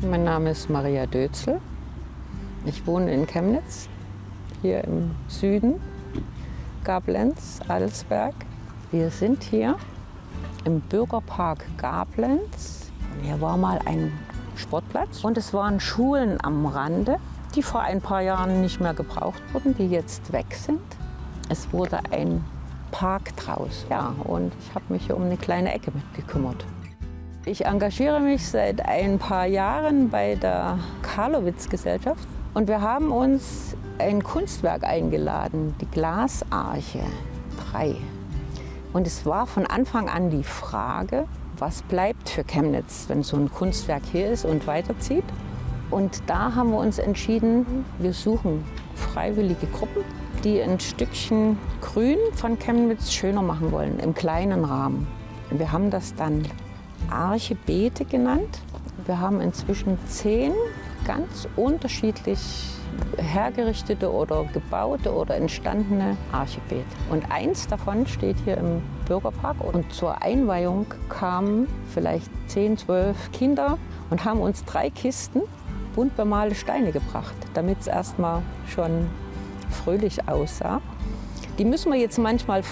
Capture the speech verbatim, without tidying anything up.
Mein Name ist Maria Dötzl. Ich wohne in Chemnitz, hier im Süden, Gablenz, Adelsberg. Wir sind hier im Bürgerpark Gablenz. Hier war mal ein Sportplatz und es waren Schulen am Rande, die vor ein paar Jahren nicht mehr gebraucht wurden, die jetzt weg sind. Es wurde ein Park draus. Ja, und ich habe mich hier um eine kleine Ecke mitgekümmert. Ich engagiere mich seit ein paar Jahren bei der Karlowitz-Gesellschaft und wir haben uns ein Kunstwerk eingeladen, die Glasarche drei. Und es war von Anfang an die Frage, was bleibt für Chemnitz, wenn so ein Kunstwerk hier ist und weiterzieht. Und da haben wir uns entschieden, wir suchen freiwillige Gruppen, die ein Stückchen Grün von Chemnitz schöner machen wollen, im kleinen Rahmen. Wir haben das dann Arche Beete genannt. Wir haben inzwischen zehn ganz unterschiedlich hergerichtete oder gebaute oder entstandene Archebeete. Und eins davon steht hier im Bürgerpark. Und zur Einweihung kamen vielleicht zehn, zwölf Kinder und haben uns drei Kisten bunt bemalte Steine gebracht, damit es erstmal schon fröhlich aussah. Die müssen wir jetzt manchmal